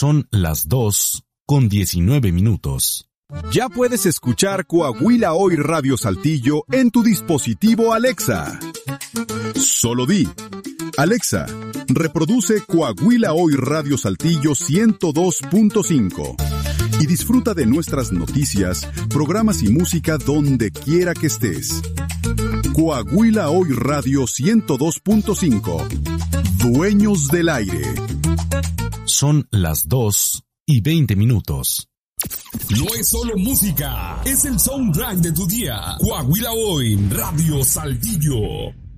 Son las 2:19. Ya puedes escuchar Coahuila Hoy Radio Saltillo en tu dispositivo Alexa. Solo di: Alexa, reproduce Coahuila Hoy Radio Saltillo 102.5 y disfruta de nuestras noticias, programas y música donde quiera que estés. Coahuila Hoy Radio 102.5. Dueños del aire. Son las 2:20. No es solo música, es el soundtrack de tu día. Coahuila Hoy Radio Saltillo.